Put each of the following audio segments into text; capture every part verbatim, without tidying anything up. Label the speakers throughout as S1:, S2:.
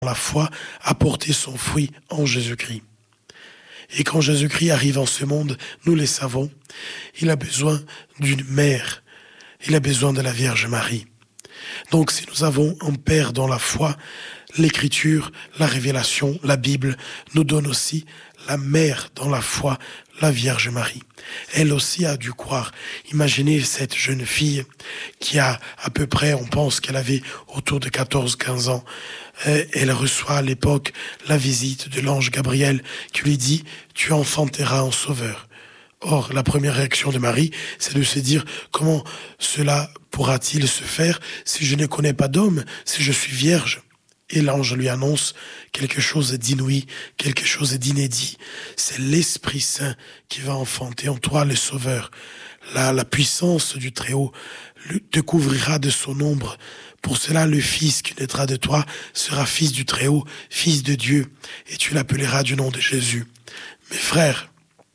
S1: la foi a porté son fruit en Jésus-Christ. Et quand Jésus-Christ arrive en ce monde, nous le savons, il a besoin d'une mère. Il a besoin de la Vierge Marie. Donc si nous avons un Père dans la foi, l'Écriture, la Révélation, la Bible nous donne aussi la mère dans la foi, la Vierge Marie. Elle aussi a dû croire. Imaginez cette jeune fille qui a à peu près, on pense qu'elle avait autour de quatorze quinze ans. Elle reçoit à l'époque la visite de l'ange Gabriel qui lui dit « Tu enfanteras un sauveur ». Or, la première réaction de Marie, c'est de se dire « Comment cela pourra-t-il se faire si je ne connais pas d'homme, si je suis vierge ?» Et l'ange lui annonce quelque chose d'inouï, quelque chose d'inédit. C'est l'Esprit Saint qui va enfanter en toi le Sauveur. La, la puissance du Très-Haut te couvrira de son ombre. Pour cela, le Fils qui naîtra de toi sera Fils du Très-Haut, Fils de Dieu, et tu l'appelleras du nom de Jésus. Mes frères,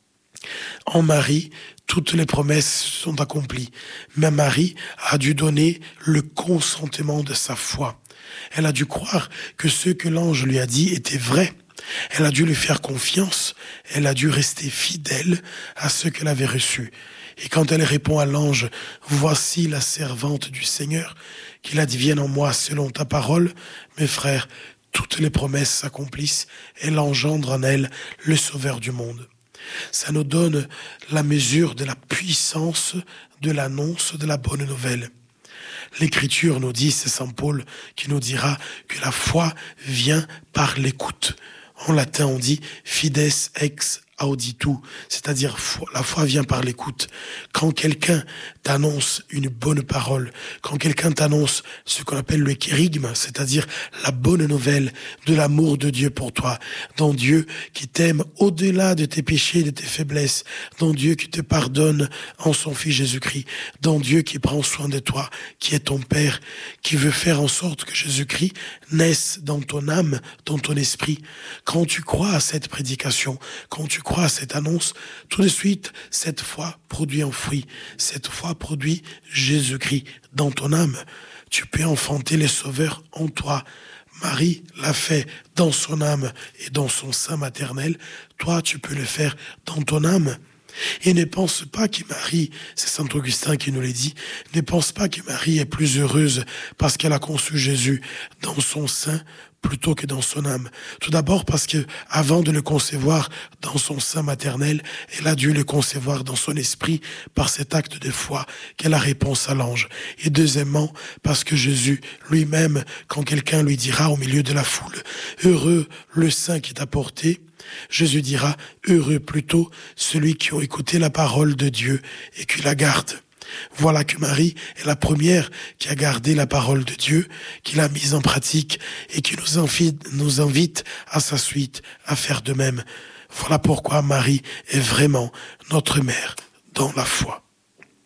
S1: en Marie, toutes les promesses sont accomplies. Mais Marie a dû donner le consentement de sa foi. Elle a dû croire que ce que l'ange lui a dit était vrai. Elle a dû lui faire confiance. Elle a dû rester fidèle à ce qu'elle avait reçu. Et quand elle répond à l'ange, « Voici la servante du Seigneur, qu'il advienne en moi selon ta parole », mes frères, toutes les promesses s'accomplissent. Elle engendre en elle le Sauveur du monde. Ça nous donne la mesure de la puissance de l'annonce de la bonne nouvelle. L'Écriture nous dit, c'est Saint Paul qui nous dira que la foi vient par l'écoute. En latin, on dit « fides ex auditu », c'est-à-dire la foi vient par l'écoute. Quand quelqu'un t'annonce une bonne parole, quand quelqu'un t'annonce ce qu'on appelle le kérygme, c'est-à-dire la bonne nouvelle de l'amour de Dieu pour toi, dans Dieu qui t'aime au-delà de tes péchés et de tes faiblesses, dans Dieu qui te pardonne en son Fils Jésus-Christ, dans Dieu qui prend soin de toi, qui est ton Père, qui veut faire en sorte que Jésus-Christ naisse dans ton âme, dans ton esprit. Quand tu crois à cette prédication, quand tu crois à cette annonce, tout de suite, cette foi produit un fruit. Cette foi produit Jésus-Christ dans ton âme. Tu peux enfanter les sauveurs en toi. Marie l'a fait dans son âme et dans son sein maternel. Toi, tu peux le faire dans ton âme. Et ne pense pas que Marie, c'est Saint Augustin qui nous l'a dit, ne pense pas que Marie est plus heureuse parce qu'elle a conçu Jésus dans son sein plutôt que dans son âme. Tout d'abord parce que avant de le concevoir dans son sein maternel, elle a dû le concevoir dans son esprit par cet acte de foi qu'est la réponse à l'ange. Et deuxièmement, parce que Jésus lui-même, quand quelqu'un lui dira au milieu de la foule, « Heureux le sein qui t'a porté », Jésus dira, heureux plutôt celui qui a écouté la parole de Dieu et qui la garde. Voilà que Marie est la première qui a gardé la parole de Dieu, qui l'a mise en pratique et qui nous invite, nous invite à sa suite à faire de même. Voilà pourquoi Marie est vraiment notre mère dans la foi.